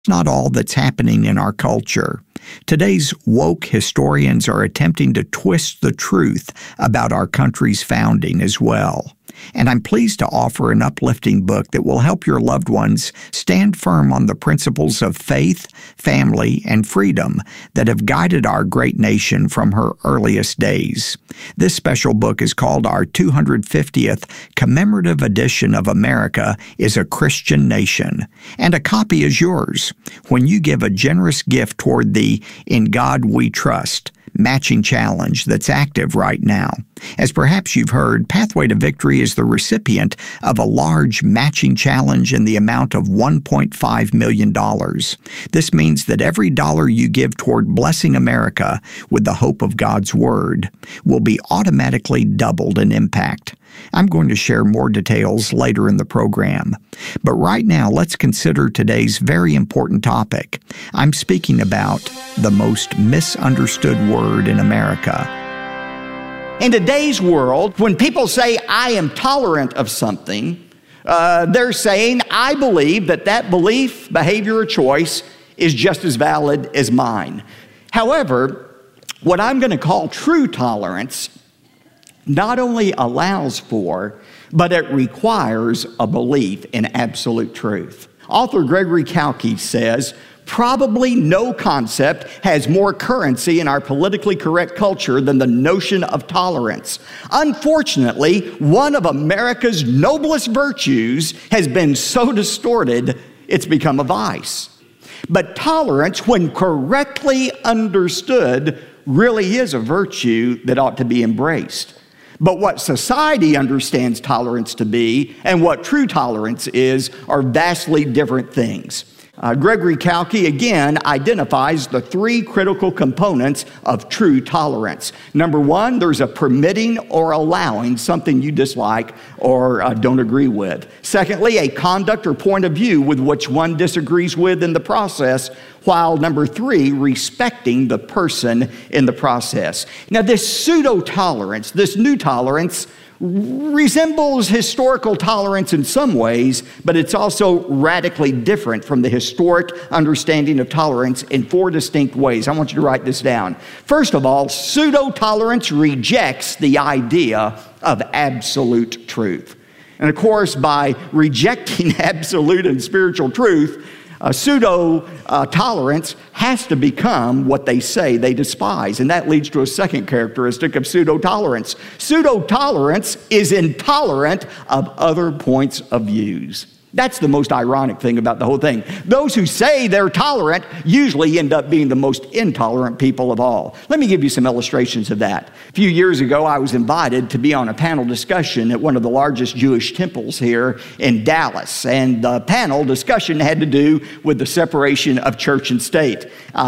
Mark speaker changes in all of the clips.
Speaker 1: not all that's happening in our culture. Today's woke historians are attempting to twist the truth about our country's founding as well. And I'm pleased to offer an uplifting book that will help your loved ones stand firm on the principles of faith, family, and freedom that have guided our great nation from her earliest days. This special book is called our 250th Commemorative Edition of America is a Christian Nation, and a copy is yours when you give a generous gift toward the In God We Trust matching challenge that's active right now. As perhaps you've heard, Pathway to Victory is the recipient of a large matching challenge in the amount of $1.5 million. This means that every dollar you give toward blessing America with the hope of God's Word will be automatically doubled in impact. I'm going to share more details later in the program. But right now, let's consider today's very important topic. I'm speaking about the most misunderstood word in America.
Speaker 2: In today's world, when people say, I am tolerant of something, they're saying, I believe that belief, behavior, or choice is just as valid as mine. However, what I'm going to call true tolerance not only allows for, but it requires a belief in absolute truth. Author Gregory Kalki says, probably no concept has more currency in our politically correct culture than the notion of tolerance. Unfortunately, one of America's noblest virtues has been so distorted, it's become a vice. But tolerance, when correctly understood, really is a virtue that ought to be embraced. But what society understands tolerance to be and what true tolerance is are vastly different things. Gregory Kalki, again, identifies the three critical components of true tolerance. Number one, there's a permitting or allowing something you dislike or don't agree with. Secondly, a conduct or point of view with which one disagrees with in the process, while number three, respecting the person in the process. Now, this pseudo-tolerance, this new tolerance, resembles historical tolerance in some ways, but it's also radically different from the historic understanding of tolerance in four distinct ways. I want you to write this down. First of all, pseudo-tolerance rejects the idea of absolute truth. And of course, by rejecting absolute and spiritual truth, pseudo-tolerance has to become what they say they despise. And that leads to a second characteristic of pseudo-tolerance. Pseudo-tolerance is intolerant of other points of views. That's the most ironic thing about the whole thing. Those who say they're tolerant usually end up being the most intolerant people of all. Let me give you some illustrations of that. A few years ago, I was invited to be on a panel discussion at one of the largest Jewish temples here in Dallas. And the panel discussion had to do with the separation of church and state.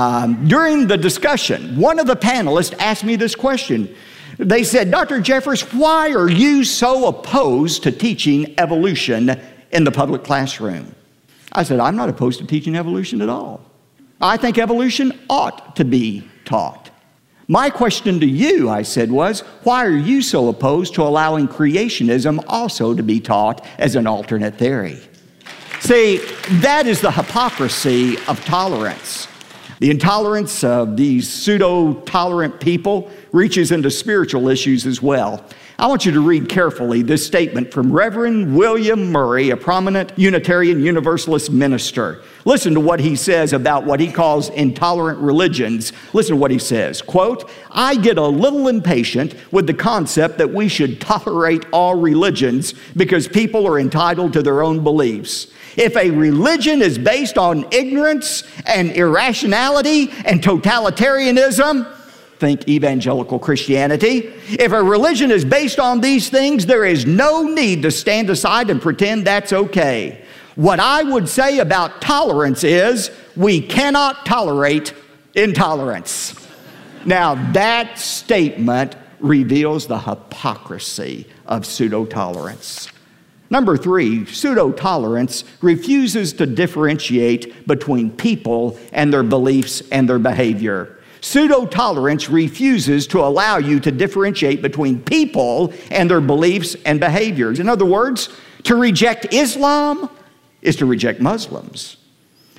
Speaker 2: During the discussion, one of the panelists asked me this question. They said, Dr. Jeffress, why are you so opposed to teaching evolution in the public classroom? I said, I'm not opposed to teaching evolution at all. I think evolution ought to be taught. My question to you, I said, was, why are you so opposed to allowing creationism also to be taught as an alternate theory? See, that is the hypocrisy of tolerance. The intolerance of these pseudo-tolerant people reaches into spiritual issues as well. I want you to read carefully this statement from Reverend William Murray, a prominent Unitarian Universalist minister. Listen to what he says about what he calls intolerant religions. Listen to what he says. Quote, I get a little impatient with the concept that we should tolerate all religions because people are entitled to their own beliefs. If a religion is based on ignorance and irrationality and totalitarianism, think evangelical Christianity. If a religion is based on these things, there is no need to stand aside and pretend that's okay. What I would say about tolerance is we cannot tolerate intolerance. Now, that statement reveals the hypocrisy of pseudo-tolerance. Number three, pseudo-tolerance refuses to differentiate between people and their beliefs and their behavior. Pseudo-tolerance refuses to allow you to differentiate between people and their beliefs and behaviors. In other words, to reject Islam is to reject Muslims.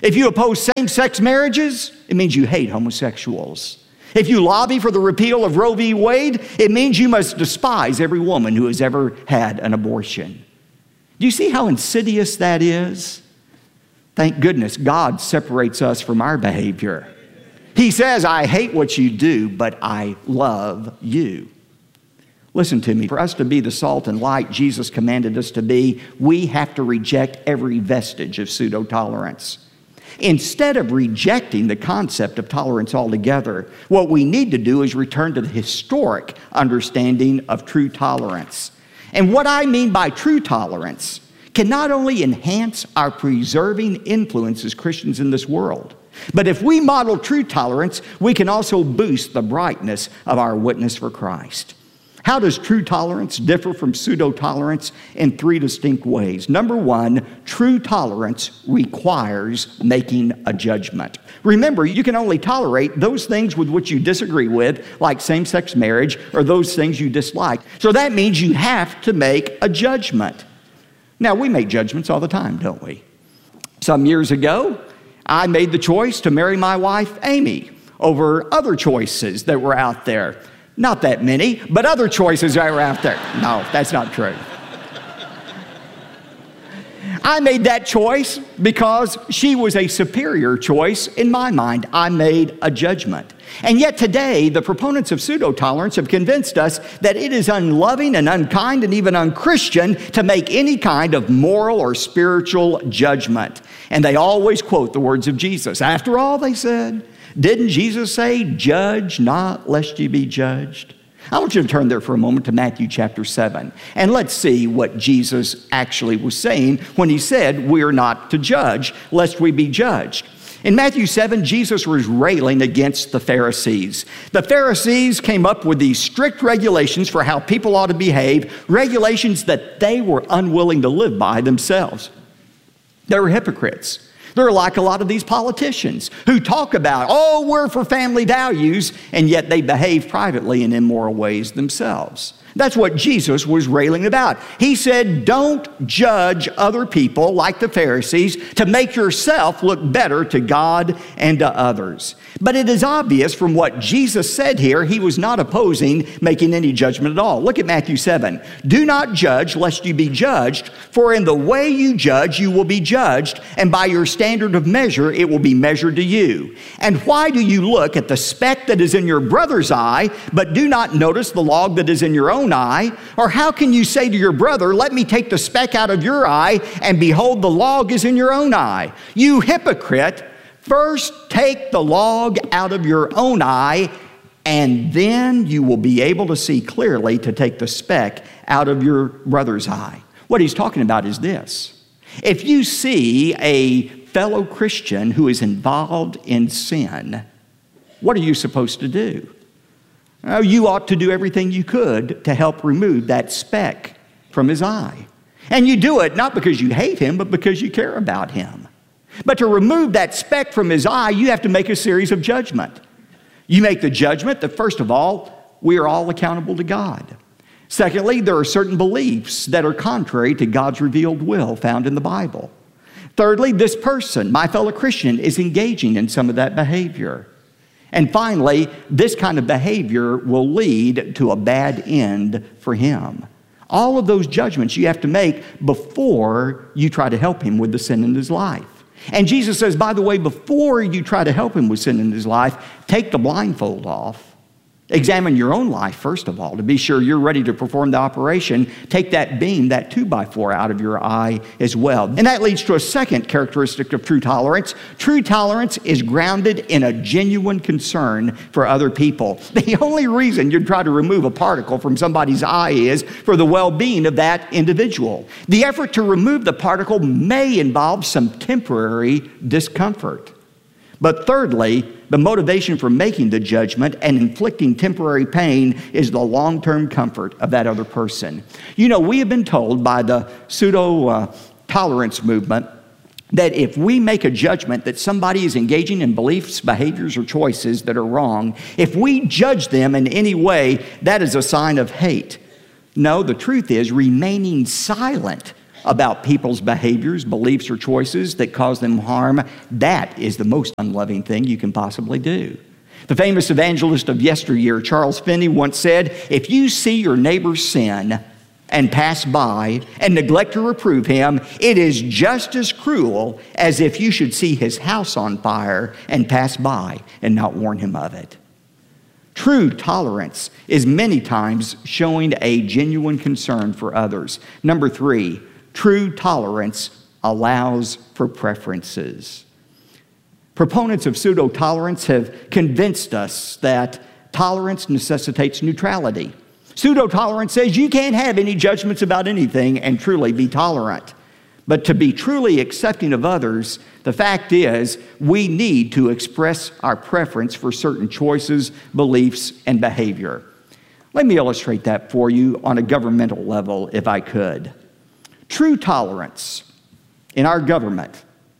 Speaker 2: If you oppose same-sex marriages, it means you hate homosexuals. If you lobby for the repeal of Roe v. Wade, it means you must despise every woman who has ever had an abortion. Do you see how insidious that is? Thank goodness God separates us from our behavior. He says, I hate what you do, but I love you. Listen to me. For us to be the salt and light Jesus commanded us to be, we have to reject every vestige of pseudo-tolerance. Instead of rejecting the concept of tolerance altogether, what we need to do is return to the historic understanding of true tolerance. And what I mean by true tolerance can not only enhance our preserving influence as Christians in this world, but if we model true tolerance, we can also boost the brightness of our witness for Christ. How does true tolerance differ from pseudo-tolerance? In three distinct ways. Number one, true tolerance requires making a judgment. Remember, you can only tolerate those things with which you disagree with, like same-sex marriage, or those things you dislike. So that means you have to make a judgment. Now, we make judgments all the time, don't we? Some years ago, I made the choice to marry my wife, Amy, over other choices that were out there. Not that many, but other choices that were out there. No, that's not true. I made that choice because she was a superior choice in my mind. I made a judgment. And yet today, the proponents of pseudo-tolerance have convinced us that it is unloving and unkind and even unchristian to make any kind of moral or spiritual judgment. And they always quote the words of Jesus. After all, they said, didn't Jesus say, judge not lest ye be judged? I want you to turn there for a moment to Matthew chapter 7. And let's see what Jesus actually was saying when he said, we're not to judge lest we be judged. In Matthew 7, Jesus was railing against the Pharisees. The Pharisees came up with these strict regulations for how people ought to behave, regulations that they were unwilling to live by themselves. They were hypocrites. They're like a lot of these politicians who talk about, oh, we're for family values, and yet they behave privately in immoral ways themselves. That's what Jesus was railing about. He said, don't judge other people like the Pharisees to make yourself look better to God and to others. But it is obvious from what Jesus said here, he was not opposing making any judgment at all. Look at Matthew 7. Do not judge lest you be judged, for in the way you judge, you will be judged, and by your standard of measure, it will be measured to you. And why do you look at the speck that is in your brother's eye, but do not notice the log that is in your own eye? Or how can you say to your brother, let me take the speck out of your eye, and behold, the log is in your own eye? You hypocrite, first take the log out of your own eye, and then you will be able to see clearly to take the speck out of your brother's eye. What he's talking about is this. If you see a fellow Christian who is involved in sin, what are you supposed to do? You ought to do everything you could to help remove that speck from his eye. And you do it not because you hate him, but because you care about him. But to remove that speck from his eye, you have to make a series of judgment. You make the judgment that, first of all, we are all accountable to God. Secondly, there are certain beliefs that are contrary to God's revealed will found in the Bible. Thirdly, this person, my fellow Christian, is engaging in some of that behavior. And finally, this kind of behavior will lead to a bad end for him. All of those judgments you have to make before you try to help him with the sin in his life. And Jesus says, by the way, before you try to help him with sin in his life, take the blindfold off. Examine your own life, first of all, to be sure you're ready to perform the operation. Take that beam, that 2x4 out of your eye as well. And that leads to a second characteristic of true tolerance. True tolerance is grounded in a genuine concern for other people. The only reason you'd try to remove a particle from somebody's eye is for the well-being of that individual. The effort to remove the particle may involve some temporary discomfort. But thirdly, the motivation for making the judgment and inflicting temporary pain is the long-term comfort of that other person. You know, we have been told by the pseudo-tolerance movement that if we make a judgment that somebody is engaging in beliefs, behaviors, or choices that are wrong, if we judge them in any way, that is a sign of hate. No, the truth is remaining silent about people's behaviors, beliefs, or choices that cause them harm, that is the most unloving thing you can possibly do. The famous evangelist of yesteryear, Charles Finney, once said, "If you see your neighbor's sin and pass by and neglect to reprove him, it is just as cruel as if you should see his house on fire and pass by and not warn him of it." True tolerance is many times showing a genuine concern for others. Number 3, true tolerance allows for preferences. Proponents of pseudo-tolerance have convinced us that tolerance necessitates neutrality. Pseudo-tolerance says you can't have any judgments about anything and truly be tolerant. But to be truly accepting of others, the fact is we need to express our preference for certain choices, beliefs, and behavior. Let me illustrate that for you on a governmental level, if I could. True tolerance in our government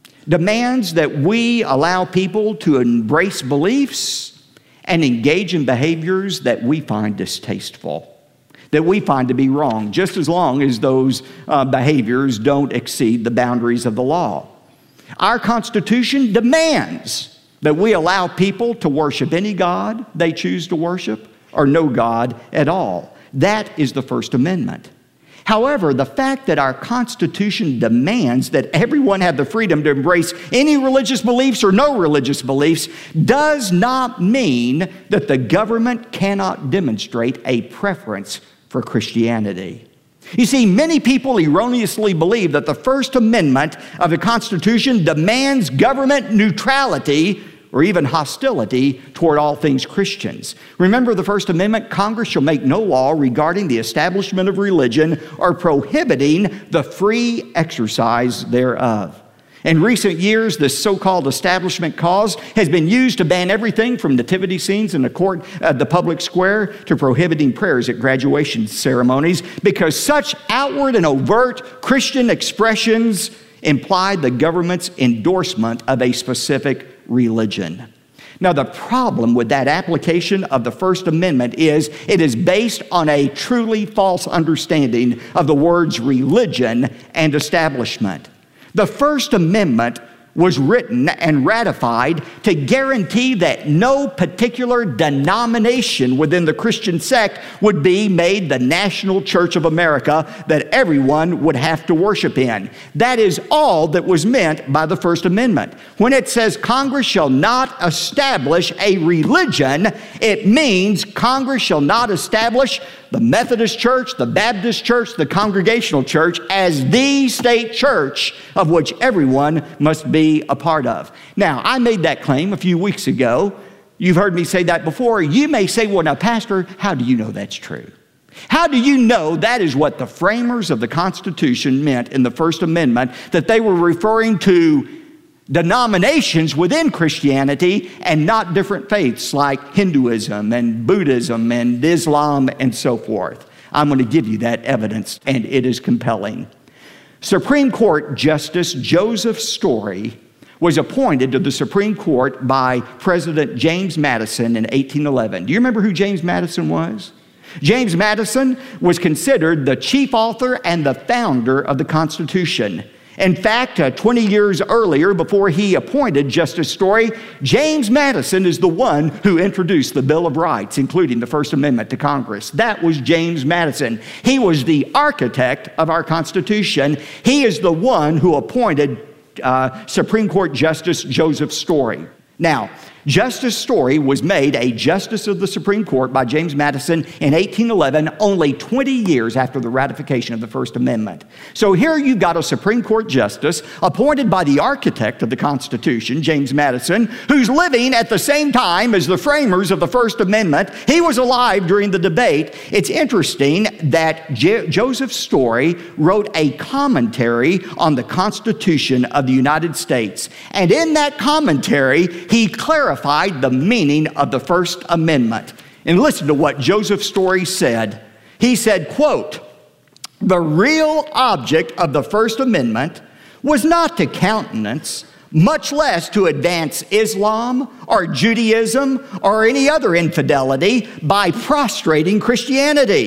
Speaker 2: demands that we allow people to embrace beliefs and engage in behaviors that we find distasteful, that we find to be wrong, just as long as those behaviors don't exceed the boundaries of the law. Our Constitution demands that we allow people to worship any God they choose to worship or no God at all. That is the First Amendment. However, the fact that our Constitution demands that everyone have the freedom to embrace any religious beliefs or no religious beliefs does not mean that the government cannot demonstrate a preference for Christianity. You see, many people erroneously believe that the First Amendment of the Constitution demands government neutrality or even hostility toward all things Christians. Remember the First Amendment, Congress shall make no law regarding the establishment of religion or prohibiting the free exercise thereof. In recent years, this so-called establishment clause has been used to ban everything from nativity scenes in the public square to prohibiting prayers at graduation ceremonies because such outward and overt Christian expressions implied the government's endorsement of a specific religion. Now, the problem with that application of the First Amendment is it is based on a truly false understanding of the words religion and establishment. The First Amendment was written and ratified to guarantee that no particular denomination within the Christian sect would be made the national church of America that everyone would have to worship in. That is all that was meant by the First Amendment. When it says Congress shall not establish a religion, it means Congress shall not establish the Methodist Church, the Baptist Church, the Congregational Church as the state church of which everyone must be a part of. Now, I made that claim a few weeks ago. You've heard me say that before. You may say, well, now, Pastor, how do you know that's true? How do you know that is what the framers of the Constitution meant in the First Amendment, that they were referring to denominations within Christianity and not different faiths like Hinduism and Buddhism and Islam and so forth? I'm going to give you that evidence, and it is compelling. Supreme Court Justice Joseph Story was appointed to the Supreme Court by President James Madison in 1811. Do you remember who James Madison was? James Madison was considered the chief author and the founder of the Constitution. In fact, 20 years earlier, before he appointed Justice Story, James Madison is the one who introduced the Bill of Rights, including the First Amendment to Congress. That was James Madison. He was the architect of our Constitution. He is the one who appointed Supreme Court Justice Joseph Story. Now, Justice Story was made a justice of the Supreme Court by James Madison in 1811, only 20 years after the ratification of the First Amendment. So here you've got a Supreme Court justice appointed by the architect of the Constitution, James Madison, who's living at the same time as the framers of the First Amendment. He was alive during the debate. It's interesting that Joseph Story wrote a commentary on the Constitution of the United States. And in that commentary, he clarified the meaning of the First Amendment. And listen to what Joseph Story said. He said, quote, "The real object of the First Amendment was not to countenance, much less to advance Islam or Judaism or any other infidelity by prostrating Christianity.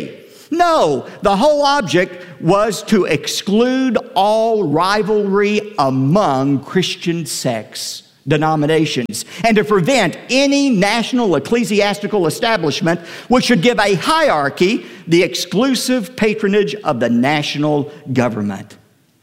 Speaker 2: No, the whole object was to exclude all rivalry among Christian sects, denominations, and to prevent any national ecclesiastical establishment which should give a hierarchy the exclusive patronage of the national government.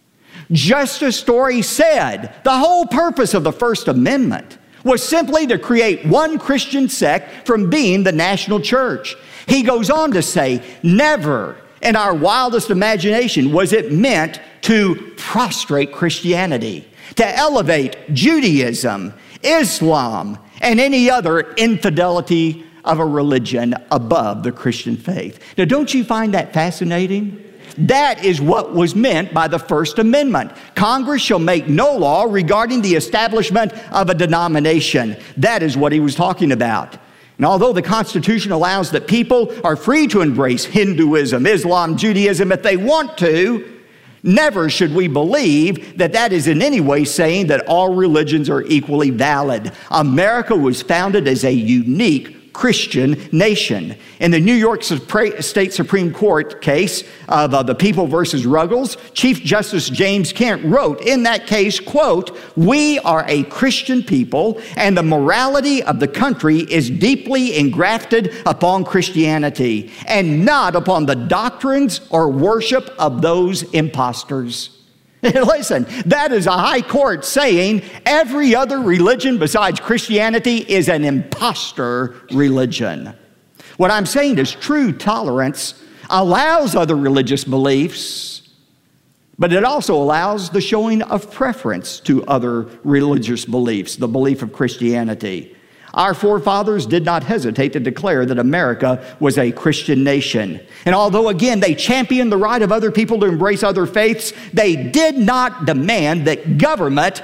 Speaker 2: Just as Story said, the whole purpose of the First Amendment was simply to create one Christian sect from being the national church. He goes on to say, never in our wildest imagination was it meant to prostrate Christianity, to elevate Judaism, Islam, and any other infidelity of a religion above the Christian faith. Now, don't you find that fascinating? That is what was meant by the First Amendment. Congress shall make no law regarding the establishment of a denomination. That is what he was talking about. And although the Constitution allows that people are free to embrace Hinduism, Islam, Judaism if they want to, never should we believe that that is in any way saying that all religions are equally valid. America was founded as a unique Christian nation. In the New York State Supreme Court case of the People versus Ruggles, Chief Justice James Kent wrote in that case, quote, "We are a Christian people, and the morality of the country is deeply engrafted upon Christianity, and not upon the doctrines or worship of those impostors." Listen, that is a high court saying every other religion besides Christianity is an impostor religion. What I'm saying is true tolerance allows other religious beliefs, but it also allows the showing of preference to other religious beliefs, the belief of Christianity. Our forefathers did not hesitate to declare that America was a Christian nation. And although, again, they championed the right of other people to embrace other faiths, they did not demand that government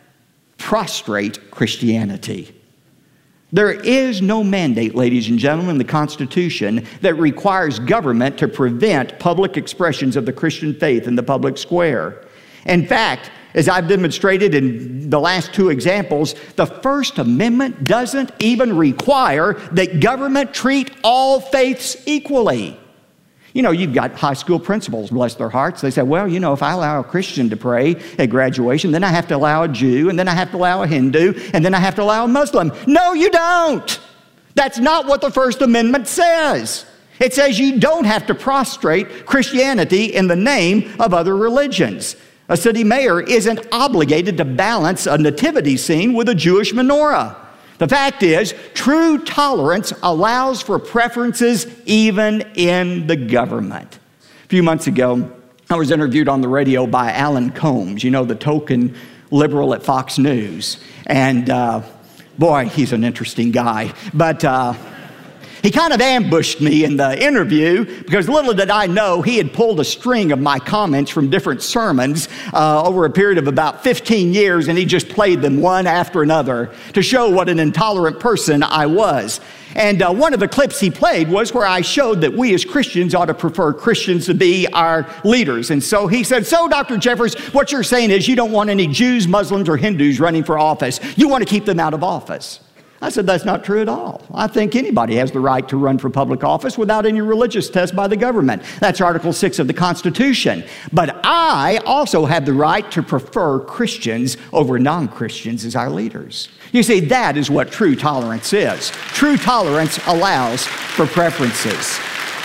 Speaker 2: prostrate Christianity. There is no mandate, ladies and gentlemen, in the Constitution that requires government to prevent public expressions of the Christian faith in the public square. In fact, as I've demonstrated in the last two examples, the First Amendment doesn't even require that government treat all faiths equally. You know, you've got high school principals, bless their hearts. They say, well, you know, if I allow a Christian to pray at graduation, then I have to allow a Jew, and then I have to allow a Hindu, and then I have to allow a Muslim. No, you don't. That's not what the First Amendment says. It says you don't have to prostrate Christianity in the name of other religions. A city mayor isn't obligated to balance a nativity scene with a Jewish menorah. The fact is, true tolerance allows for preferences even in the government. A few months ago, I was interviewed on the radio by Alan Combs, you know, the token liberal at Fox News. And boy, he's an interesting guy. But he kind of ambushed me in the interview because little did I know he had pulled a string of my comments from different sermons over a period of about 15 years, and he just played them one after another to show what an intolerant person I was. And one of the clips he played was where I showed that we as Christians ought to prefer Christians to be our leaders. And so he said, so Dr. Jeffers, what you're saying is you don't want any Jews, Muslims, or Hindus running for office. You want to keep them out of office. I said, that's not true at all. I think anybody has the right to run for public office without any religious test by the government. That's Article 6 of the Constitution. But I also have the right to prefer Christians over non-Christians as our leaders. You see, that is what true tolerance is. True tolerance allows for preferences.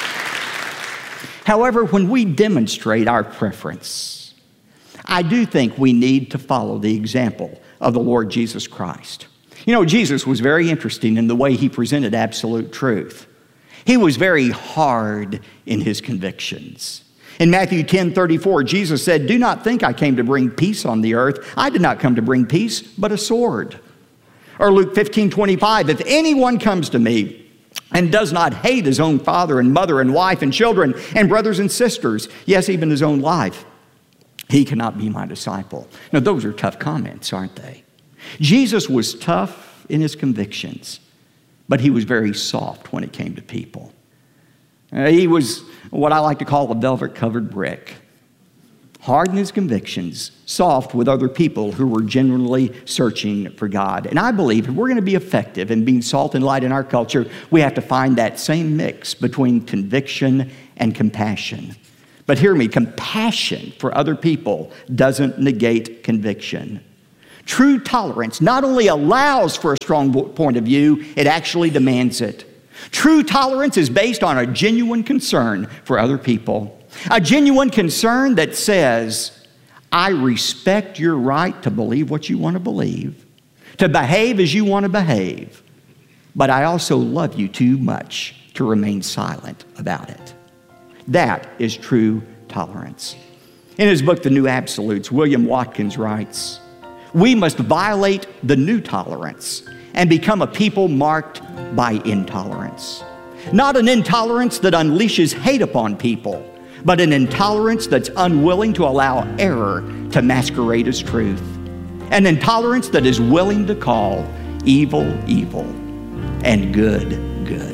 Speaker 2: However, when we demonstrate our preference, I do think we need to follow the example of the Lord Jesus Christ. You know, Jesus was very interesting in the way he presented absolute truth. He was very hard in his convictions. In Matthew 10:34, Jesus said, do not think I came to bring peace on the earth. I did not come to bring peace, but a sword. Or Luke 15:25, if anyone comes to me and does not hate his own father and mother and wife and children and brothers and sisters, yes, even his own life, he cannot be my disciple. Now, those are tough comments, aren't they? Jesus was tough in his convictions, but he was very soft when it came to people. He was what I like to call a velvet-covered brick. Hard in his convictions, soft with other people who were genuinely searching for God. And I believe if we're going to be effective in being salt and light in our culture, we have to find that same mix between conviction and compassion. But hear me, compassion for other people doesn't negate conviction. True tolerance not only allows for a strong point of view, it actually demands it. True tolerance is based on a genuine concern for other people. A genuine concern that says, I respect your right to believe what you want to believe, to behave as you want to behave, but I also love you too much to remain silent about it. That is true tolerance. In his book, The New Absolutes, William Watkins writes, we must violate the new tolerance and become a people marked by intolerance. Not an intolerance that unleashes hate upon people, but an intolerance that's unwilling to allow error to masquerade as truth. An intolerance that is willing to call evil, evil, and good, good.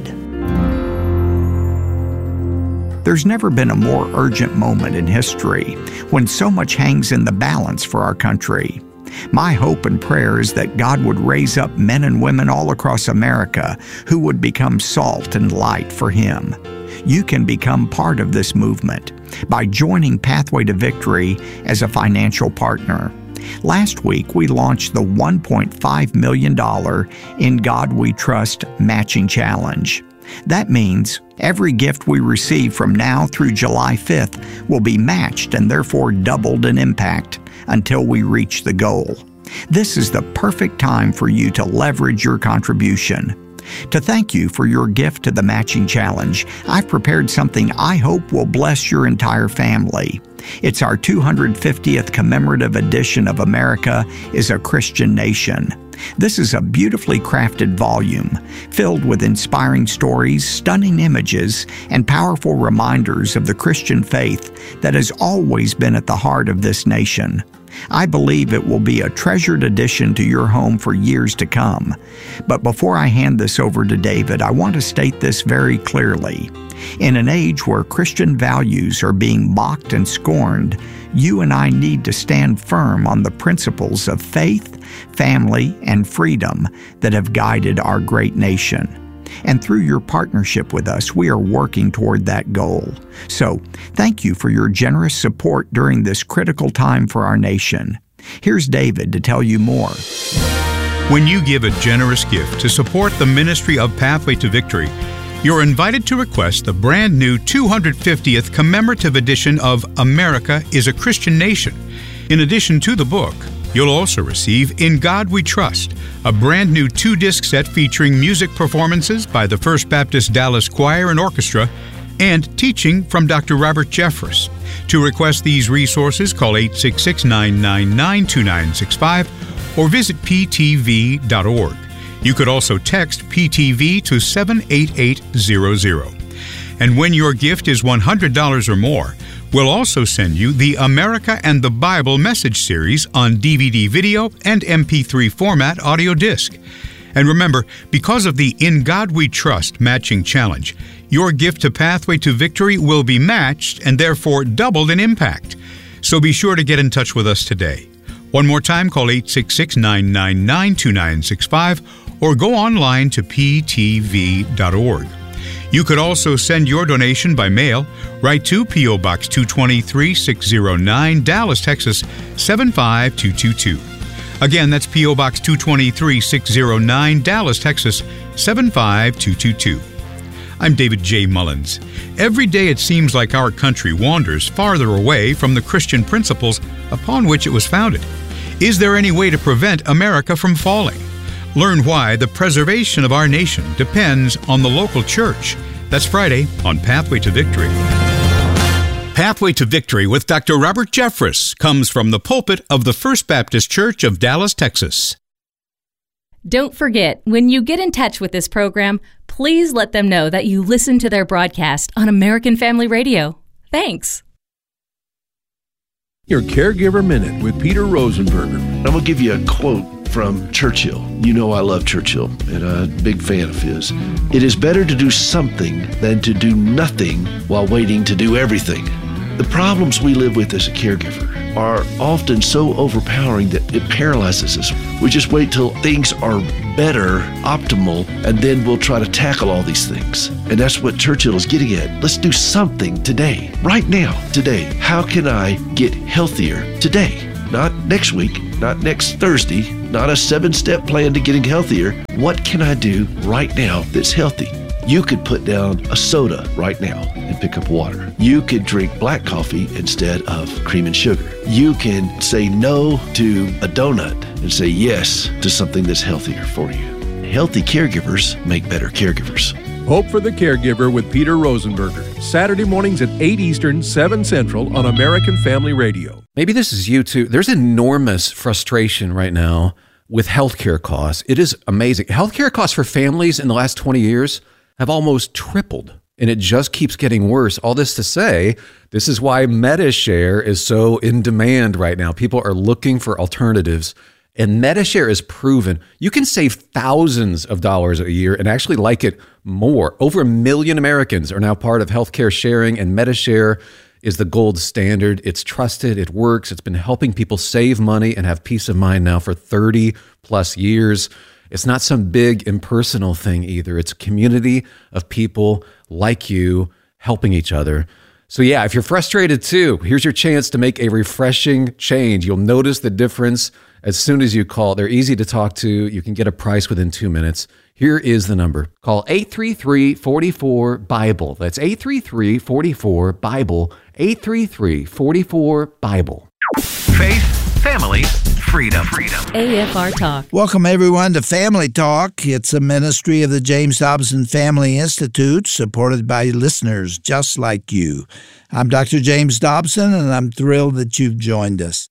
Speaker 1: There's never been a more urgent moment in history when so much hangs in the balance for our country. My hope and prayer is that God would raise up men and women all across America who would become salt and light for Him. You can become part of this movement by joining Pathway to Victory as a financial partner. Last week, we launched the $1.5 million In God We Trust Matching Challenge. That means every gift we receive from now through July 5th will be matched and therefore doubled in impact until we reach the goal. This is the perfect time for you to leverage your contribution. To thank you for your gift to the Matching Challenge, I've prepared something I hope will bless your entire family. It's our 250th commemorative edition of America is a Christian Nation. This is a beautifully crafted volume filled with inspiring stories, stunning images, and powerful reminders of the Christian faith that has always been at the heart of this nation. I believe it will be a treasured addition to your home for years to come. But before I hand this over to David, I want to state this very clearly. In an age where Christian values are being mocked and scorned, you and I need to stand firm on the principles of faith, family, and freedom that have guided our great nation. And through your partnership with us, we are working toward that goal. So, thank you for your generous support during this critical time for our nation. Here's David to tell you more.
Speaker 3: When you give a generous gift to support the ministry of Pathway to Victory, you're invited to request the brand new 250th commemorative edition of America is a Christian Nation. In addition to the book, you'll also receive In God We Trust, a brand new 2-disc set featuring music performances by the First Baptist Dallas Choir and Orchestra and teaching from Dr. Robert Jeffress. To request these resources, call 866-999-2965 or visit ptv.org. You could also text PTV to 78800. And when your gift is $100 or more, we'll also send you the America and the Bible message series on DVD video and MP3 format audio disc. And remember, because of the In God We Trust Matching Challenge, your gift to Pathway to Victory will be matched and therefore doubled in impact. So be sure to get in touch with us today. One more time, call 866-999-2965 or go online to ptv.org. You could also send your donation by mail. Write to P.O. Box 223, 609, Dallas, Texas 75222. Again, that's P.O. Box 223, 609, Dallas, Texas 75222. I'm David J. Mullins. Every day it seems like our country wanders farther away from the Christian principles upon which it was founded. Is there any way to prevent America from falling? Learn why the preservation of our nation depends on the local church. That's Friday on Pathway to Victory. Pathway to Victory with Dr. Robert Jeffress comes from the pulpit of the First Baptist Church of Dallas, Texas.
Speaker 4: Don't forget, when you get in touch with this program, please let them know that you listen to their broadcast on American Family Radio. Thanks.
Speaker 5: Your Caregiver Minute with Peter Rosenberger.
Speaker 6: I'm going to give you a quote from Churchill. You know I love Churchill, and I'm a big fan of his. It is better to do something than to do nothing while waiting to do everything. The problems we live with as a caregiver are often so overpowering that it paralyzes us. We just wait till things are better, optimal, and then we'll try to tackle all these things. And that's what Churchill is getting at. Let's do something today, right now, today. How can I get healthier today? Not next week, not next Thursday, not a 7-step plan to getting healthier. What can I do right now that's healthy? You could put down a soda right now and pick up water. You could drink black coffee instead of cream and sugar. You can say no to a donut and say yes to something that's healthier for you. Healthy caregivers make better caregivers.
Speaker 5: Hope for the Caregiver with Peter Rosenberger. Saturday mornings at 8 Eastern, 7 Central on American Family Radio.
Speaker 7: Maybe this is you too. There's enormous frustration right now with healthcare costs. It is amazing. Healthcare costs for families in the last 20 years have almost tripled, and it just keeps getting worse. All this to say, this is why Medi-Share is so in demand right now. People are looking for alternatives, and Medi-Share is proven. You can save thousands of dollars a year and actually like it more. Over 1 million Americans are now part of healthcare sharing, and Medi-Share is the gold standard. It's trusted, it works. It's been helping people save money and have peace of mind now for 30 plus years. It's not some big impersonal thing either. It's a community of people like you helping each other. So yeah, if you're frustrated too, here's your chance to make a refreshing change. You'll notice the difference as soon as you call. They're easy to talk to. You can get a price within 2 minutes. Here is the number. Call 833-44-BIBLE. That's 833-44-BIBLE. 833-44-BIBLE.
Speaker 8: Faith, family, freedom.
Speaker 4: AFR Talk.
Speaker 9: Welcome, everyone, to Family Talk. It's a ministry of the James Dobson Family Institute, supported by listeners just like you. I'm Dr. James Dobson, and I'm thrilled that you've joined us.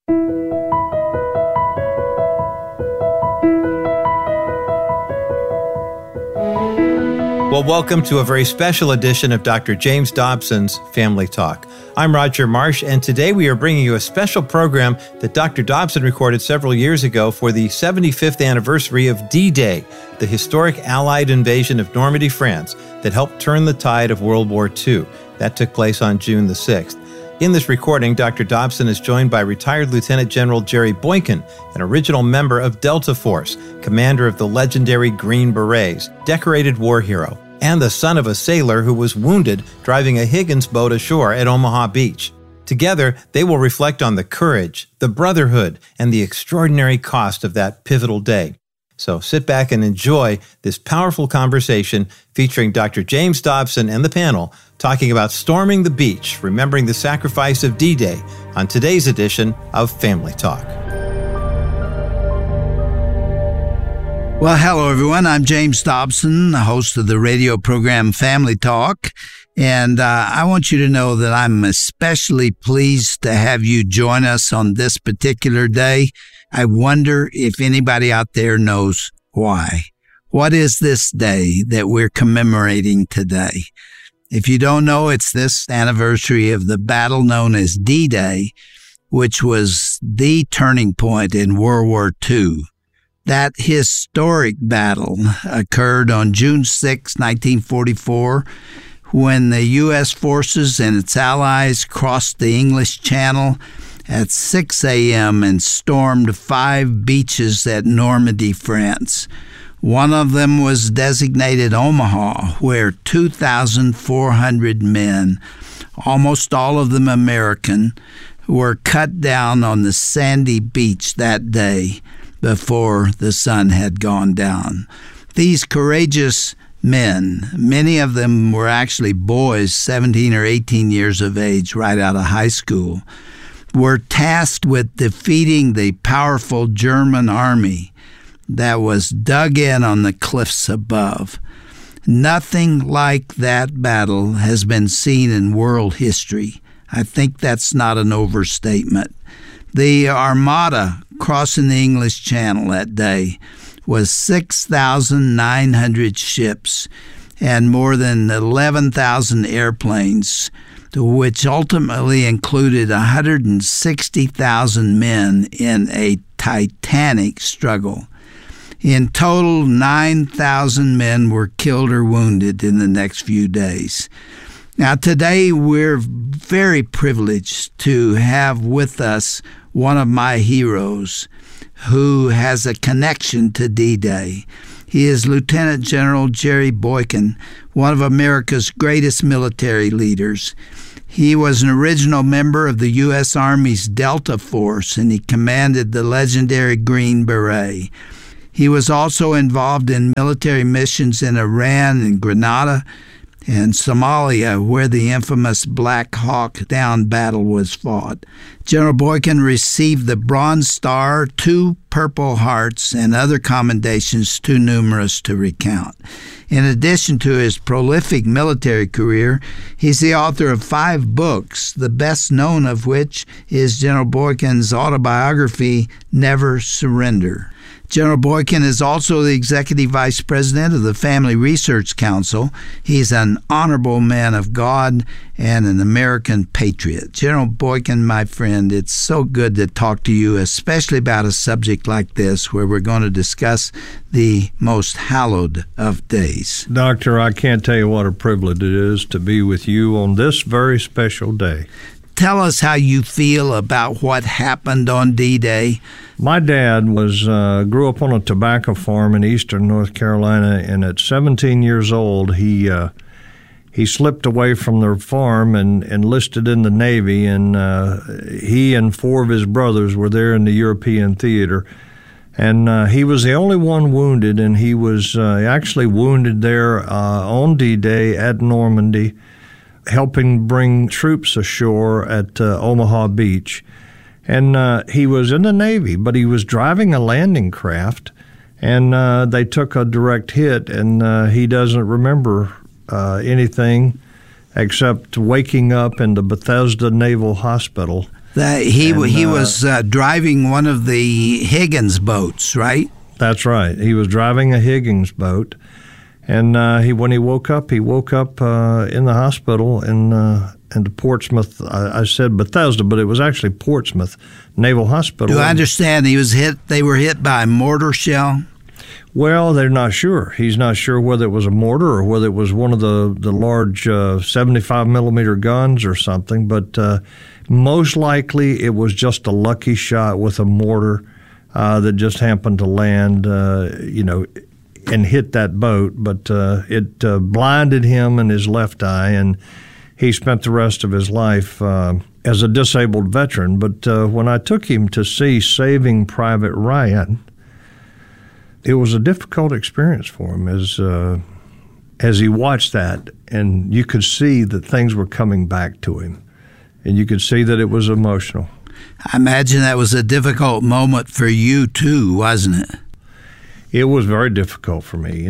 Speaker 10: Well, welcome to a very special edition of Dr. James Dobson's Family Talk. I'm Roger Marsh, and today we are bringing you a special program that Dr. Dobson recorded several years ago for the 75th anniversary of D-Day, the historic Allied invasion of Normandy, France, that helped turn the tide of World War II. That took place on June the 6th. In this recording, Dr. Dobson is joined by retired Lieutenant General Jerry Boykin, an original member of Delta Force, commander of the legendary Green Berets, decorated war hero, and the son of a sailor who was wounded driving a Higgins boat ashore at Omaha Beach. Together, they will reflect on the courage, the brotherhood, and the extraordinary cost of that pivotal day. So sit back and enjoy this powerful conversation featuring Dr. James Dobson and the panel talking about storming the beach, remembering the sacrifice of D-Day on today's edition of Family Talk.
Speaker 9: Well, hello, everyone. I'm James Dobson, the host of the radio program Family Talk. And I want you to know that I'm especially pleased to have you join us on this particular day. I wonder if anybody out there knows why. What is this day that we're commemorating today? If you don't know, it's this anniversary of the battle known as D-Day, which was the turning point in World War II. That historic battle occurred on June 6, 1944, when the U.S. forces and its allies crossed the English Channel at 6 a.m. and stormed 5 beaches at Normandy, France. One of them was designated Omaha, where 2,400 men, almost all of them American, were cut down on the sandy beach that day before the sun had gone down. These courageous men, many of them were actually boys, 17 or 18 years of age, right out of high school, were tasked with defeating the powerful German army that was dug in on the cliffs above. Nothing like that battle has been seen in world history. I think that's not an overstatement. The Armada crossing the English Channel that day was 6,900 ships and more than 11,000 airplanes, which ultimately included 160,000 men in a titanic struggle. In total, 9,000 men were killed or wounded in the next few days. Now, today we're very privileged to have with us one of my heroes who has a connection to D-Day. He is Lieutenant General Jerry Boykin, one of America's greatest military leaders. He was an original member of the U.S. Army's Delta Force, and he commanded the legendary Green Beret. He was also involved in military missions in Iran and Grenada and Somalia, where the infamous Black Hawk Down battle was fought. General Boykin received the Bronze Star, 2 Purple Hearts, and other commendations too numerous to recount. In addition to his prolific military career, he's the author of 5 books, the best known of which is General Boykin's autobiography, Never Surrender. General Boykin is also the Executive Vice President of the Family Research Council. He's an honorable man of God and an American patriot. General Boykin, my friend, it's so good to talk to you, especially about a subject like this where we're going to discuss the most hallowed of days.
Speaker 11: Doctor, I can't tell you what a privilege it is to be with you on this very special day.
Speaker 9: Tell us how you feel about what happened on D-Day.
Speaker 11: My dad grew up on a tobacco farm in eastern North Carolina, and at 17 years old, he slipped away from the farm and enlisted in the Navy, and he and 4 of his brothers were there in the European theater. And he was the only one wounded, and he was actually wounded there on D-Day at Normandy, helping bring troops ashore at Omaha Beach. And he was in the Navy, but he was driving a landing craft, and they took a direct hit, and he doesn't remember anything except waking up in the Bethesda Naval Hospital.
Speaker 9: He was driving one of the Higgins boats, right?
Speaker 11: That's right. He was driving a Higgins boat. And when he woke up in the hospital in the Portsmouth. I said Bethesda, but it was actually Portsmouth Naval Hospital.
Speaker 9: Do I understand they were hit by a mortar shell?
Speaker 11: Well, they're not sure. He's not sure whether it was a mortar or whether it was one of the large 75 millimeter guns or something. But most likely it was just a lucky shot with a mortar that just happened to land, and hit that boat, but it blinded him in his left eye, and he spent the rest of his life as a disabled veteran. But when I took him to see Saving Private Ryan, it was a difficult experience for him as he watched that, and you could see that things were coming back to him, and you could see that it was emotional.
Speaker 9: I imagine that was a difficult moment for you too, wasn't it?
Speaker 11: It was very difficult for me.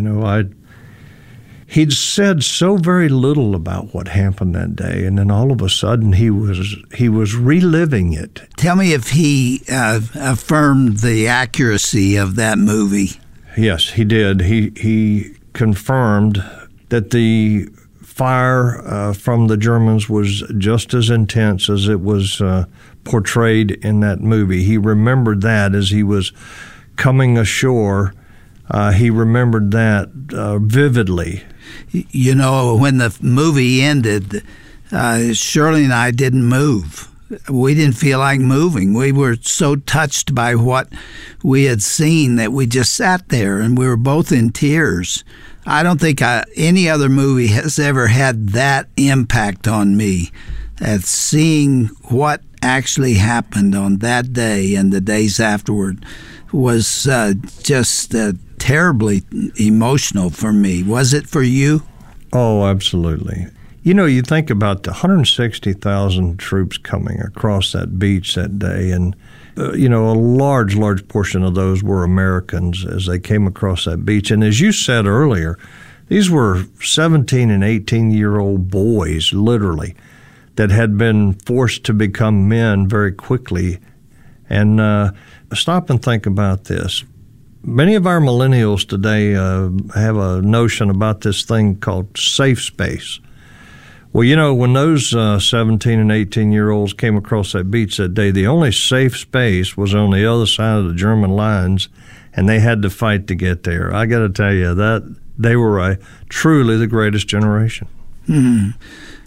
Speaker 11: He'd said so very little about what happened that day, and then all of a sudden he was reliving it.
Speaker 9: Tell me if he affirmed the accuracy of that movie.
Speaker 11: Yes, he did. He confirmed that the fire from the Germans was just as intense as it was portrayed in that movie. He remembered that as he was coming ashore. He remembered that vividly.
Speaker 9: When the movie ended, Shirley and I didn't move. We didn't feel like moving. We were so touched by what we had seen that we just sat there, and we were both in tears. I don't think any other movie has ever had that impact on me, at seeing what actually happened on that day and the days afterward was just terribly emotional for me. Was it for you?
Speaker 11: Oh, absolutely. You think about the 160,000 troops coming across that beach that day, and a large portion of those were Americans as they came across that beach. And as you said earlier, these were 17 and 18-year-old boys, literally, that had been forced to become men very quickly. And stop and think about this. Many of our millennials today have a notion about this thing called safe space. Well, when those 17 and 18-year-olds came across that beach that day, the only safe space was on the other side of the German lines, and they had to fight to get there. I got to tell you, that they were truly the greatest generation.
Speaker 9: Mm-hmm.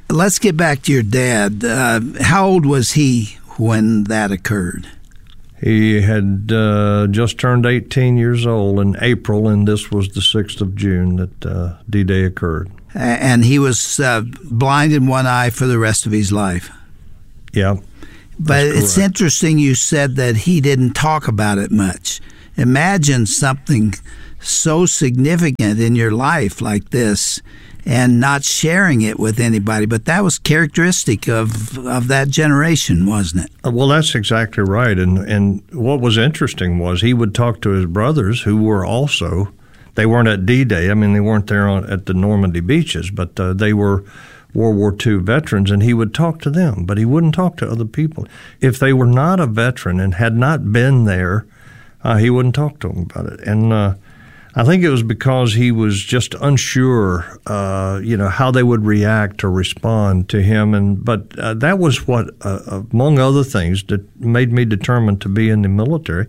Speaker 9: let's get back to your dad. How old was he when that occurred?
Speaker 11: He had just turned 18 years old in April, and this was the 6th of June that D-Day occurred.
Speaker 9: And he was blind in one eye for the rest of his life.
Speaker 11: Yeah.
Speaker 9: But it's interesting you said that he didn't talk about it much. Imagine something so significant in your life like this and not sharing it with anybody. But that was characteristic of that generation, wasn't it?
Speaker 11: Well, that's exactly right. And what was interesting was he would talk to his brothers who were also, they weren't at D-Day. I mean, they weren't there at the Normandy beaches, but they were World War II veterans, and he would talk to them, but he wouldn't talk to other people. If they were not a veteran and had not been there, he wouldn't talk to them about it. And I think it was because he was just unsure, how they would react or respond to him. But that was what, among other things, that made me determined to be in the military,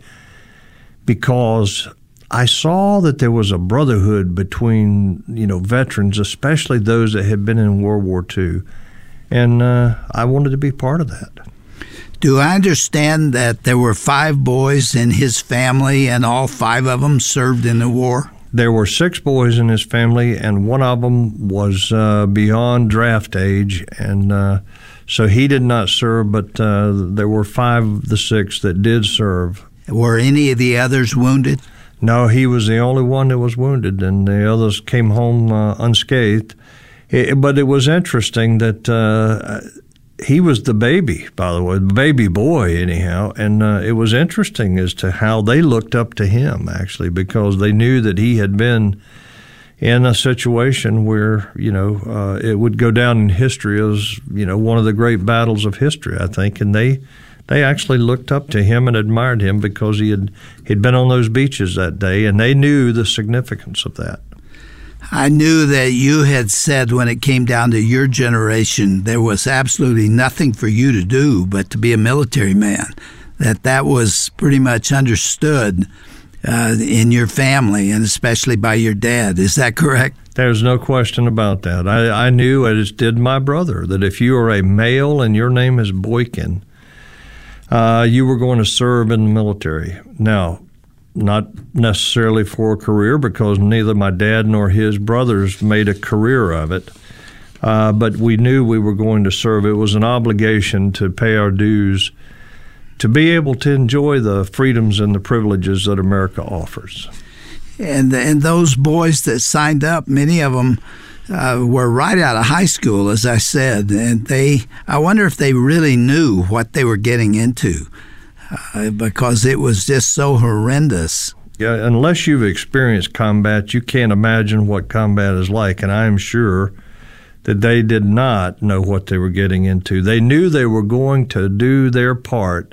Speaker 11: because I saw that there was a brotherhood between, veterans, especially those that had been in World War II, and I wanted to be part of that.
Speaker 9: Do I understand that there were 5 boys in his family and all 5 of them served in the war?
Speaker 11: There were 6 boys in his family, and one of them was beyond draft age, and so he did not serve, but there were 5 of the 6 that did serve.
Speaker 9: Were any of the others wounded?
Speaker 11: No, he was the only one that was wounded, and the others came home unscathed. But it was interesting that he was the baby, by the way, the baby boy anyhow, and it was interesting as to how they looked up to him, actually, because they knew that he had been in a situation where, it would go down in history as, one of the great battles of history, I think, and they actually looked up to him and admired him because he'd been on those beaches that day, and they knew the significance of that.
Speaker 9: I knew that you had said when it came down to your generation, there was absolutely nothing for you to do but to be a military man, that was pretty much understood in your family and especially by your dad. Is that correct?
Speaker 11: There's no question about that. I knew, as did my brother, that if you are a male and your name is Boykin, you were going to serve in the military. Now, not necessarily for a career, because neither my dad nor his brothers made a career of it, but we knew we were going to serve. It was an obligation to pay our dues to be able to enjoy the freedoms and the privileges that America offers.
Speaker 9: And those boys that signed up, many of them were right out of high school, as I said, and I wonder if they really knew what they were getting into, because it was just so horrendous.
Speaker 11: Yeah, unless you've experienced combat, you can't imagine what combat is like, and I'm sure that they did not know what they were getting into. They knew they were going to do their part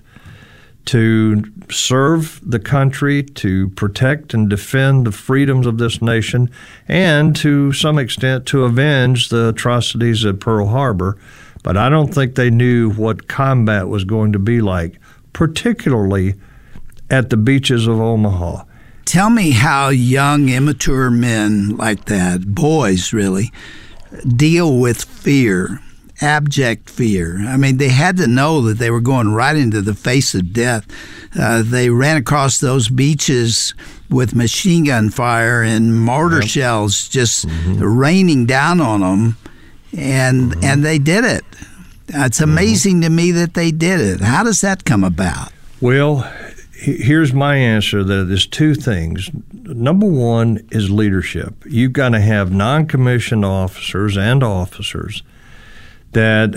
Speaker 11: to serve the country, to protect and defend the freedoms of this nation, and to some extent to avenge the atrocities at Pearl Harbor. But I don't think they knew what combat was going to be like, particularly at the beaches of Omaha.
Speaker 9: Tell me how young, immature men like that, boys really, deal with fear, abject fear. I mean, they had to know that they were going right into the face of death. They ran across those beaches with machine gun fire and mortar shells just raining down on them, and they did it. It's amazing to me that they did it. How does that come about?
Speaker 11: Well, here's my answer. That is 2 things. Number 1 is leadership. You've got to have non-commissioned officers and officers that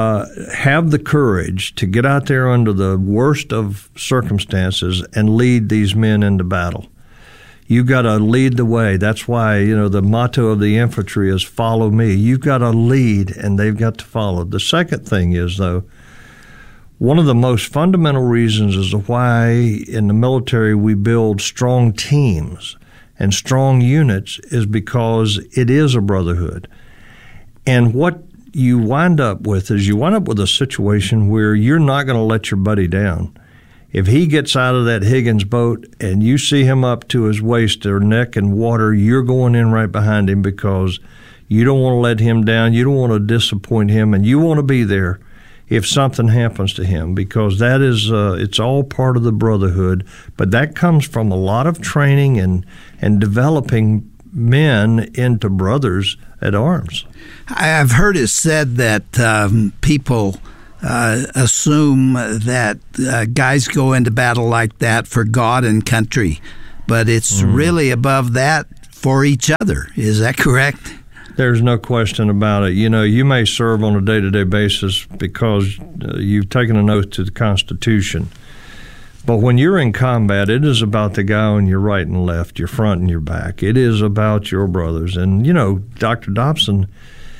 Speaker 11: have the courage to get out there under the worst of circumstances and lead these men into battle. You've got to lead the way. That's why, the motto of the infantry is follow me. You've got to lead, and they've got to follow. The second thing is, though, one of the most fundamental reasons as to why in the military we build strong teams and strong units is because it is a brotherhood. And what you wind up with is a situation where you're not going to let your buddy down. If he gets out of that Higgins boat and you see him up to his waist or neck in water, you're going in right behind him because You don't want to let him down. You don't want to disappoint him, and you want to be there if something happens to him, because that is it's all part of the brotherhood. But that comes from a lot of training and developing men into brothers at arms.
Speaker 9: I've heard it said that people assume that guys go into battle like that for God and country, but it's really above that for each other. Is that correct?
Speaker 11: There's no question about it. You know, you may serve on a day-to-day basis because you've taken an oath to the Constitution. But when you're in combat, it is about the guy on your right and left, your front and your back. It is about your brothers. And, you know, Dr. Dobson,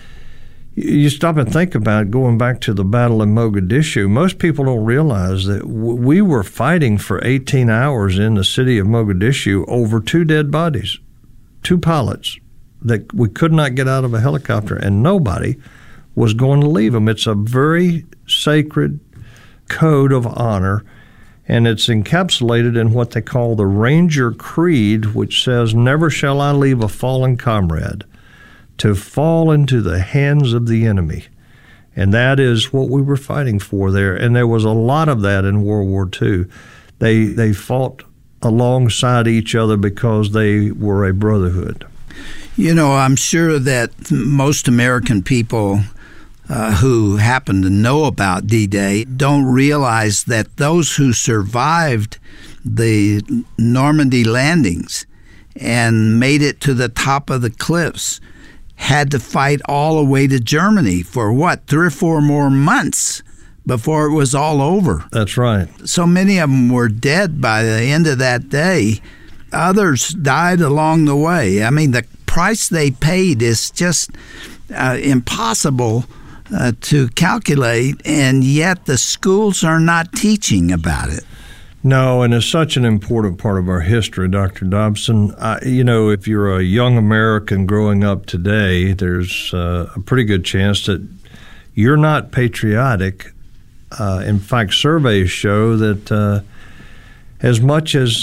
Speaker 11: you stop and think about it, going back to the battle in Mogadishu. Most people don't realize that we were fighting for 18 hours in the city of Mogadishu over 2 dead bodies, 2 pilots that we could not get out of a helicopter, and nobody was going to leave them. It's a very sacred code of honor, and it's encapsulated in what they call the Ranger Creed, which says, "Never shall I leave a fallen comrade to fall into the hands of the enemy." And that is what we were fighting for there. And there was a lot of that in World War II. They fought alongside each other because they were a brotherhood.
Speaker 9: You know, I'm sure that most American people who happen to know about D-Day don't realize that those who survived the Normandy landings and made it to the top of the cliffs had to fight all the way to Germany for, 3 or 4 more months before it was all over.
Speaker 11: That's right.
Speaker 9: So many of them were dead by the end of that day. Others died along the way. I mean, the price they paid is just impossible to calculate, and yet the schools are not teaching about it.
Speaker 11: No, and it's such an important part of our history, Dr. Dobson. You know, if you're a young American growing up today, there's a pretty good chance that you're not patriotic. In fact, surveys show that as much as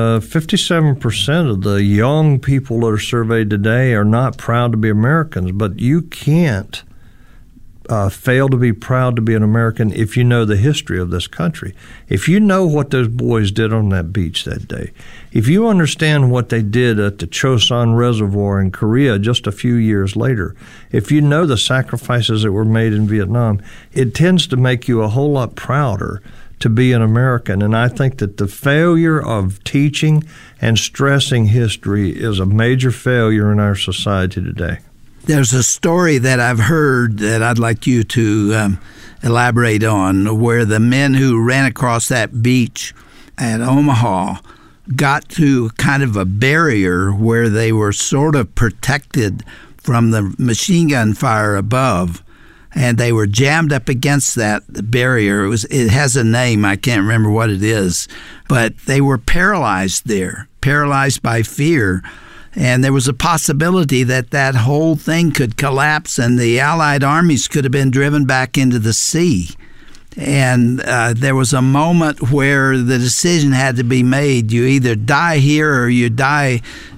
Speaker 11: 57% of the young people that are surveyed today are not proud to be Americans, but you can't fail to be proud to be an American if you know the history of this country. If you know what those boys did on that beach that day, if you understand what they did at the Chosun Reservoir in Korea just a few years later, if you know the sacrifices that were made in Vietnam, it tends to make you a whole lot prouder to be an American. And I think that the failure of teaching and stressing history is a major failure in our society today.
Speaker 9: There's a story that I've heard that I'd like you to elaborate on, where the men who ran across that beach at Omaha got to kind of a barrier where they were sort of protected from the machine gun fire above, and they were jammed up against that barrier. It has a name, I can't remember what it is, but they were paralyzed there, paralyzed by fear. And there was a possibility that that whole thing could collapse and the Allied armies could have been driven back into the sea. And there was a moment where the decision had to be made. You either die here or you die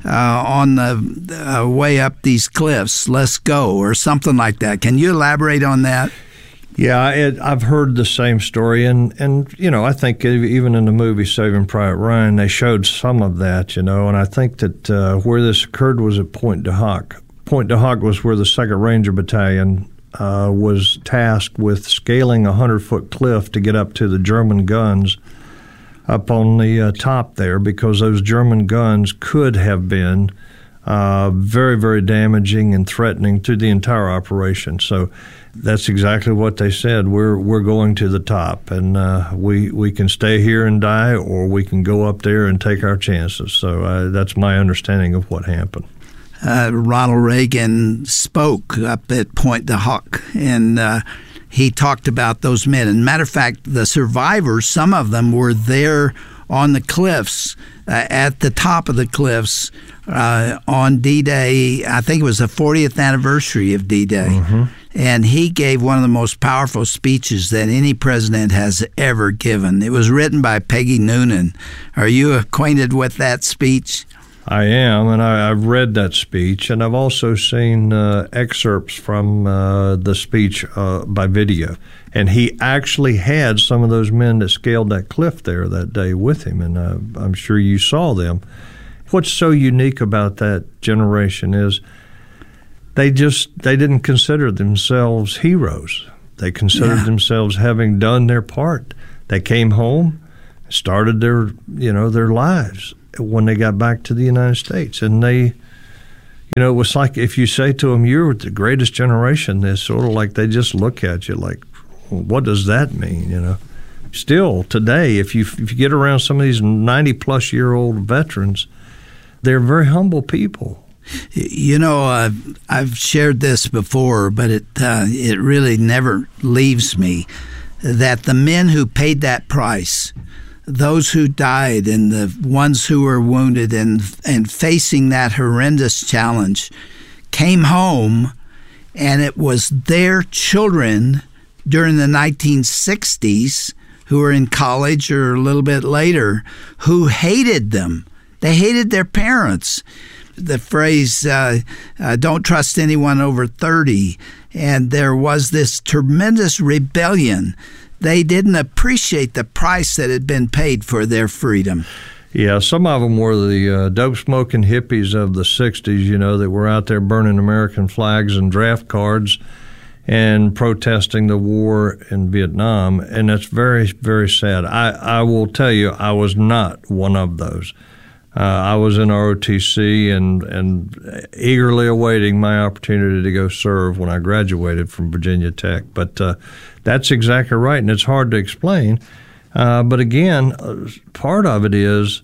Speaker 9: on the way up these cliffs. Let's go, or something like that. Can you elaborate on that?
Speaker 11: Yeah, I've heard the same story, and you know, I think even in the movie Saving Private Ryan, they showed some of that, you know, and I think that where this occurred was at Pointe du Hoc. Pointe du Hoc was where the 2nd Ranger Battalion was tasked with scaling a 100-foot cliff to get up to the German guns up on the top there, because those German guns could have been very, very damaging and threatening to the entire operation. So that's exactly what they said. We're going to the top, and we can stay here and die, or we can go up there and take our chances. So that's my understanding of what happened.
Speaker 9: Ronald Reagan spoke up at Pointe du Hoc, and he talked about those men. And matter of fact, the survivors, some of them were there on the cliffs, at the top of the cliffs, on D-Day. I think it was the 40th anniversary of D-Day. Mm-hmm. And he gave one of the most powerful speeches that any president has ever given. It was written by Peggy Noonan. Are you acquainted with that speech?
Speaker 11: I am, and I've read that speech, and I've also seen excerpts from the speech by video. And he actually had some of those men that scaled that cliff there that day with him, and I'm sure you saw them. What's so unique about that generation is they didn't consider themselves heroes. They considered themselves having done their part. They came home, started their lives when they got back to the United States. And they, it was like if you say to them, you're the greatest generation, it's sort of like they just look at you like, well, what does that mean, Still today, if you get around some of these 90-plus-year-old veterans, they're very humble people.
Speaker 9: I've shared this before, but it really never leaves me that the men who paid that price, those who died and the ones who were wounded and facing that horrendous challenge, came home, and it was their children during the 1960s who were in college or a little bit later who hated them. They hated their parents. The phrase, don't trust anyone over 30, and there was this tremendous rebellion. They didn't appreciate the price that had been paid for their freedom.
Speaker 11: Yeah, some of them were the dope-smoking hippies of the 60s, that were out there burning American flags and draft cards and protesting the war in Vietnam, and that's very, very sad. I will tell you, I was not one of those. I was in ROTC and eagerly awaiting my opportunity to go serve when I graduated from Virginia Tech. But that's exactly right, and it's hard to explain. But again, part of it is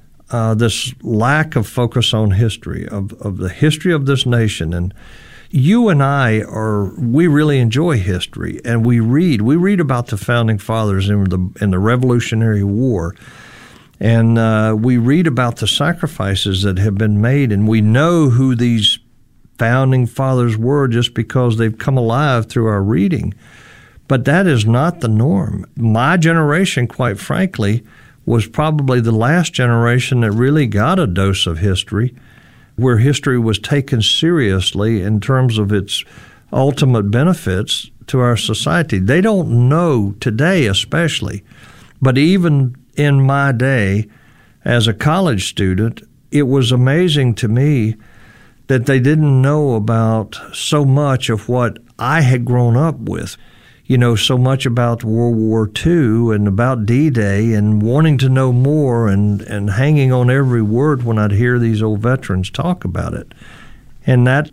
Speaker 11: this lack of focus on history, of the history of this nation. And you and we really enjoy history, and we read about the Founding Fathers in the Revolutionary War. And we read about the sacrifices that have been made, and we know who these Founding Fathers were just because they've come alive through our reading. But that is not the norm. My generation, quite frankly, was probably the last generation that really got a dose of history, where history was taken seriously in terms of its ultimate benefits to our society. They don't know today especially, but even in my day as a college student, it was amazing to me that they didn't know about so much of what I had grown up with. So much about World War II and about D-Day, and wanting to know more and hanging on every word when I'd hear these old veterans talk about it. And that,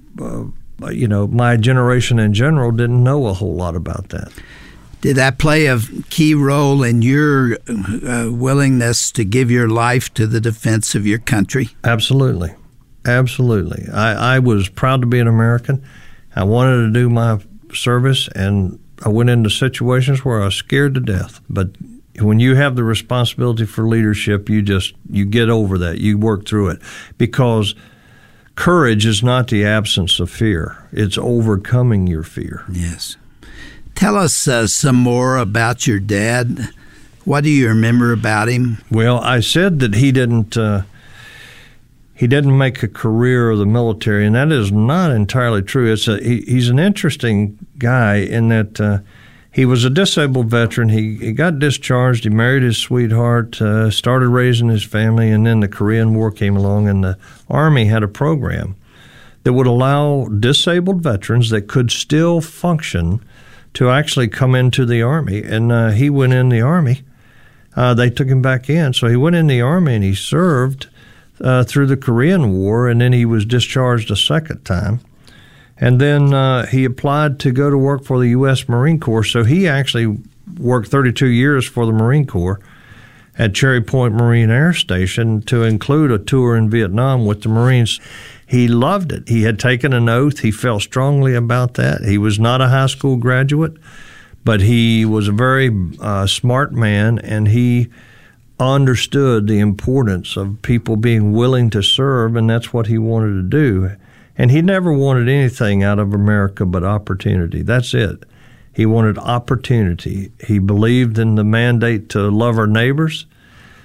Speaker 11: my generation in general didn't know a whole lot about that.
Speaker 9: Did that play a key role in your willingness to give your life to the defense of your country?
Speaker 11: Absolutely. Absolutely. I was proud to be an American. I wanted to do my service, and I went into situations where I was scared to death. But when you have the responsibility for leadership, you get over that. You work through it, because courage is not the absence of fear. It's overcoming your fear.
Speaker 9: Yes. Tell us some more about your dad. What do you remember about him?
Speaker 11: Well, I said that he didn't make a career of the military, and that is not entirely true. He's an interesting guy in that he was a disabled veteran. He got discharged. He married his sweetheart, started raising his family, and then the Korean War came along, and the Army had a program that would allow disabled veterans that could still function to actually come into the Army. And he went in the Army. They took him back in. So he went in the Army, and he served through the Korean War, and then he was discharged a second time. And then he applied to go to work for the U.S. Marine Corps. So he actually worked 32 years for the Marine Corps at Cherry Point Marine Air Station, to include a tour in Vietnam with the Marines. He loved it. He had taken an oath. He felt strongly about that. He was not a high school graduate, but he was a very smart man, and he understood the importance of people being willing to serve, and that's what he wanted to do. And he never wanted anything out of America but opportunity. That's it. He wanted opportunity. He believed in the mandate to love our neighbors,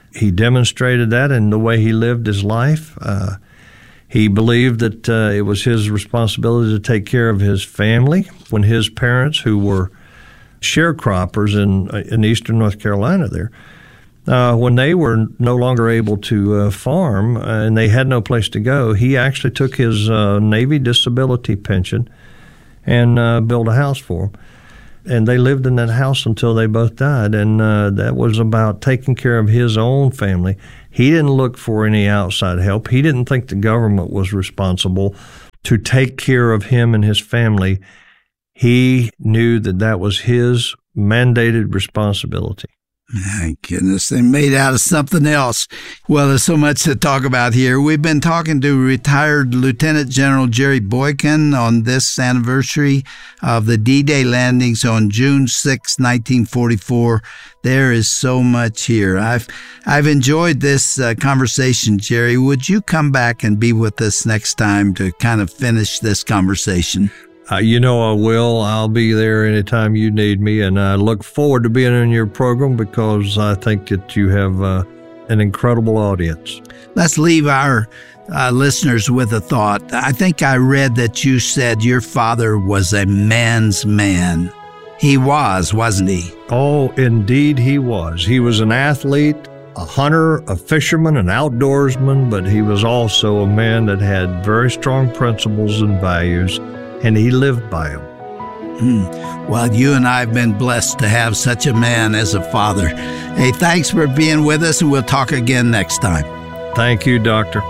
Speaker 11: He demonstrated that in the way he lived his life. He believed that it was his responsibility to take care of his family when his parents, who were sharecroppers in eastern North Carolina there, when they were no longer able to farm and they had no place to go, he actually took his Navy disability pension and built a house for them. And they lived in that house until they both died, and that was about taking care of his own family. He didn't look for any outside help. He didn't think the government was responsible to take care of him and his family. He knew that that was his mandated responsibility.
Speaker 9: My goodness, they made out of something else. Well, there's so much to talk about here. We've been talking to retired Lieutenant General Jerry Boykin on this anniversary of the D-Day landings on June 6, 1944. There is so much here. I've enjoyed this conversation, Jerry. Would you come back and be with us next time to kind of finish this conversation?
Speaker 11: You know I will. I'll be there anytime you need me, and I look forward to being in your program because I think that you have an incredible audience.
Speaker 9: Let's leave our listeners with a thought. I think I read that you said your father was a man's man. He was, wasn't he?
Speaker 11: Oh, indeed he was. He was an athlete, a hunter, a fisherman, an outdoorsman, but he was also a man that had very strong principles and values, and he lived by them.
Speaker 9: Well, you and I have been blessed to have such a man as a father. Hey, thanks for being with us, and we'll talk again next time.
Speaker 11: Thank you, Doctor.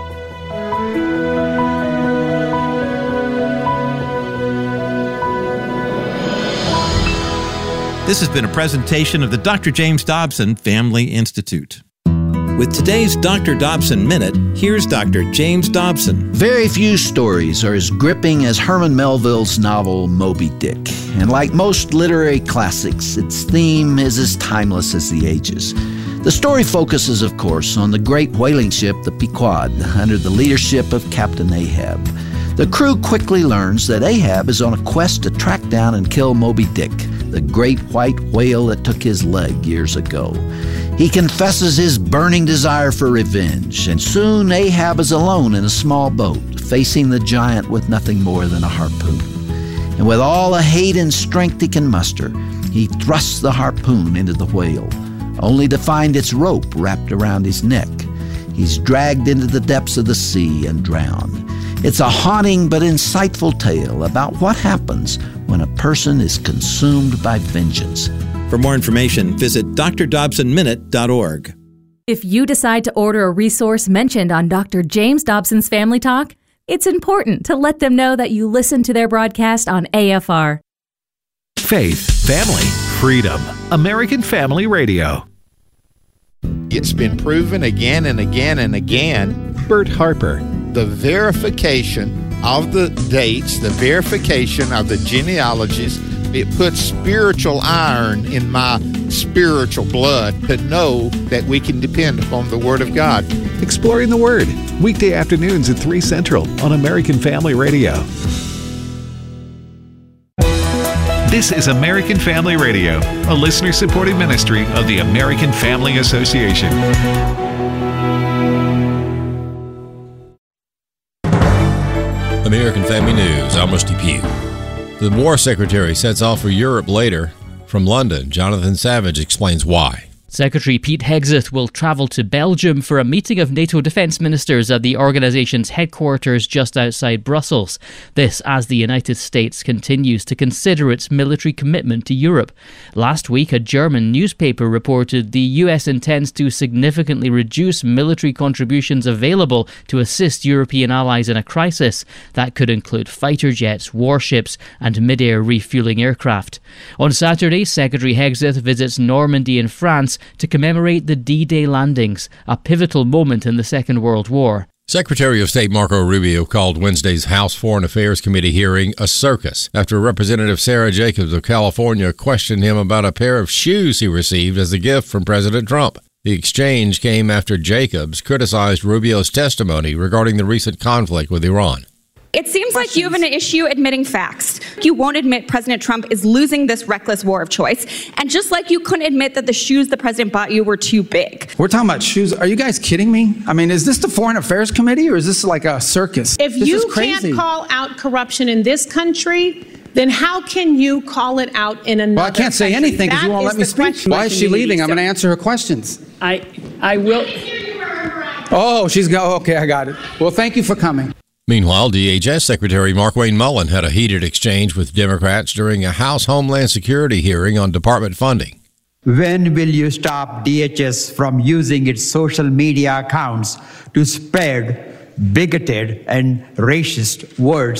Speaker 10: This has been a presentation of the Dr. James Dobson Family Institute. With today's Dr. Dobson Minute, here's Dr. James Dobson.
Speaker 12: Very few stories are as gripping as Herman Melville's novel Moby Dick. And like most literary classics, its theme is as timeless as the ages. The story focuses, of course, on the great whaling ship, the Pequod, under the leadership of Captain Ahab. The crew quickly learns that Ahab is on a quest to track down and kill Moby Dick, the great white whale that took his leg years ago. He confesses his burning desire for revenge, and soon Ahab is alone in a small boat, facing the giant with nothing more than a harpoon. And with all the hate and strength he can muster, he thrusts the harpoon into the whale, only to find its rope wrapped around his neck. He's dragged into the depths of the sea and drowned. It's a haunting but insightful tale about what happens when a person is consumed by vengeance.
Speaker 10: For more information, visit drdobsonminute.org.
Speaker 4: If you decide to order a resource mentioned on Dr. James Dobson's Family Talk, it's important to let them know that you listen to their broadcast on AFR.
Speaker 8: Faith, family, freedom. American Family Radio.
Speaker 13: It's been proven again and again and again.
Speaker 8: Bert Harper.
Speaker 13: The verification of the dates, the verification of the genealogies, it puts spiritual iron in my spiritual blood to know that we can depend upon the Word of God.
Speaker 8: Exploring the Word, weekday afternoons at 3 Central on American Family Radio. This is American Family Radio, a listener-supported ministry of the American Family Association.
Speaker 14: American Family News, I'm Rusty Pugh. The War Secretary sets off for Europe later. From London, Jonathan Savage explains why.
Speaker 15: Secretary Pete Hegseth will travel to Belgium for a meeting of NATO defence ministers at the organisation's headquarters just outside Brussels. This as the United States continues to consider its military commitment to Europe. Last week, a German newspaper reported the US intends to significantly reduce military contributions available to assist European allies in a crisis. That could include fighter jets, warships and mid-air refuelling aircraft. On Saturday, Secretary Hegseth visits Normandy in France to commemorate the D-Day landings, a pivotal moment in the Second World War.
Speaker 14: Secretary of State Marco Rubio called Wednesday's House Foreign Affairs Committee hearing a circus after Representative Sarah Jacobs of California questioned him about a pair of shoes he received as a gift from President Trump. The exchange came after Jacobs criticized Rubio's testimony regarding the recent conflict with Iran.
Speaker 16: It seems like you have an issue admitting facts. You won't admit President Trump is losing this reckless war of choice. And just like you couldn't admit that the shoes the president bought you were too big.
Speaker 17: We're talking about shoes. Are you guys kidding me? I mean, is this the Foreign Affairs Committee or is this like a circus?
Speaker 18: If you can't call out corruption in this country, then how can you call it out in another
Speaker 17: Well, I can't say
Speaker 18: country?
Speaker 17: anything because you won't let me speak. Why is she leaving? I'm going to answer her questions.
Speaker 18: I will.
Speaker 17: Oh, she's going. Okay, I got it. Well, thank you for coming.
Speaker 14: Meanwhile, DHS Secretary Markwayne Mullin had a heated exchange with Democrats during a House Homeland Security hearing on department funding.
Speaker 19: When will you stop DHS from using its social media accounts to spread bigoted and racist words